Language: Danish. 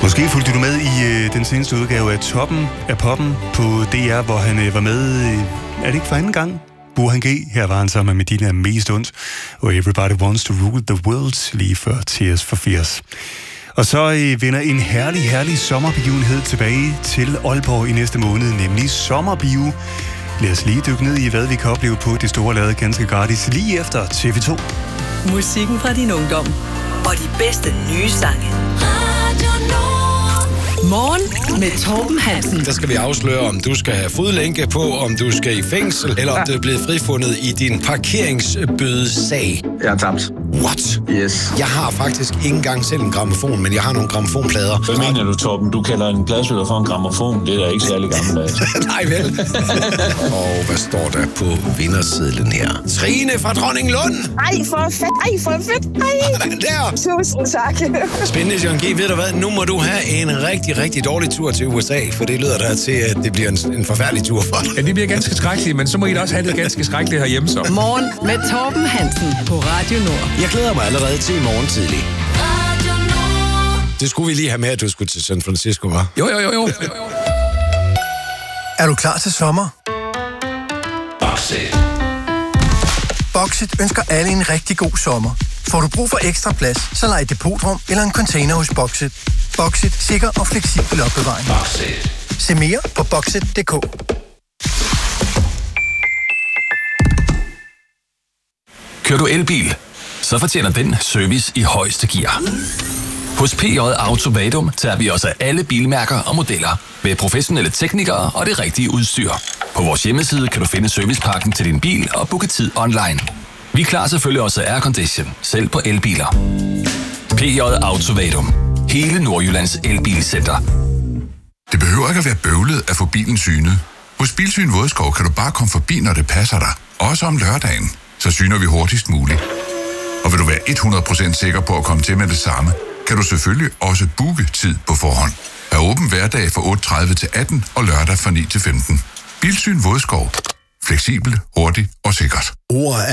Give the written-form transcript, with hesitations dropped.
Måske fulgte du med i den seneste udgave af Toppen af Poppen på DR, hvor han var med, er det ikke for anden gang? Burhan G. Her var han sammen med Medina Mest Ondt, og Everybody Wants to Rule the World lige før Tears for Fears. Og så vender en herlig sommerbegivenhed tilbage til Aalborg i næste måned, nemlig Sommerbio. Lad os lige dykke ned i, hvad vi kan opleve på det store lade ganske gratis lige efter TV2. Musikken fra din ungdom og de bedste nye sange. Morgen med Torben Hansen. Der skal vi afsløre, om du skal have fodlænke på, om du skal i fængsel, eller om du er blevet frifundet i din parkeringsbødesag. Jeg har tabt. What? Yes. Jeg har faktisk ikke engang selv en grammofon, men jeg har nogle grammofonplader. Hvad mener du, Torben? Du kalder en pladspiller for en grammofon. Det er da ikke særlig gammeldags. Nej vel? Og hvad står der på vindersedlen her? Trine fra Dronninglund! Ej, for fedt! Der! Tusind tak. Spændende, Jørgen G. Ved du hvad? Nu må du have en rigtig dårlig tur til USA, for det lyder der til, at det bliver en forfærdelig tur for dig. Ja, det bliver ganske skrækkeligt, men så må I da også have det ganske skrækkeligt herhjemme så. Morgen med Torben Hansen på Radio Nord. Jeg glæder mig allerede til i morgen tidlig. Det skulle vi lige have med, at du skulle til San Francisco, hva'? Jo. Er du klar til sommer? Boxit. Boxit ønsker alle en rigtig god sommer. Får du brug for ekstra plads, så lej et depotrum eller en container hos Boxit. Boxit, sikker og fleksibel opbevaring. Boxit. Se mere på boxit.dk. Kører du elbil? Så fortjener den service i højeste gear. Hos PJ Autovadum tager vi os af alle bilmærker og modeller med professionelle teknikere og det rigtige udstyr. På vores hjemmeside kan du finde servicepakken til din bil og booke tid online. Vi klarer selvfølgelig også aircondition, selv på elbiler. PJ Autovadum. Hele Nordjyllands elbilcenter. Det behøver ikke at være bøvlet at få bilen synet. Hos Bilsyn Vådskov kan du bare komme forbi, når det passer dig. Også om lørdagen. Så syner vi hurtigst muligt. Og vil du være 100% sikker på at komme til med det samme, kan du selvfølgelig også booke tid på forhånd. Er åben hverdag fra 8.30 til 18 og lørdag fra 9 til 15. Bilsyn Vådskov. Fleksibel, hurtig og sikkert. Ord